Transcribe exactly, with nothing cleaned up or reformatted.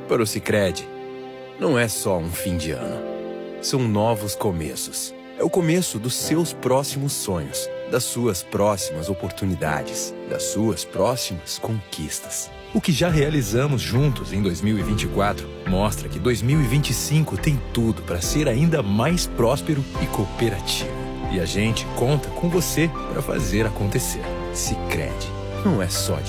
Para o Sicredi, não é só um fim de ano. São novos começos. É o começo dos seus próximos sonhos, das suas próximas oportunidades, das suas próximas conquistas. O que já realizamos juntos em dois mil e vinte e quatro mostra que dois mil e vinte e cinco tem tudo para ser ainda mais próspero e cooperativo. E a gente conta com você para fazer acontecer. Sicredi, não é só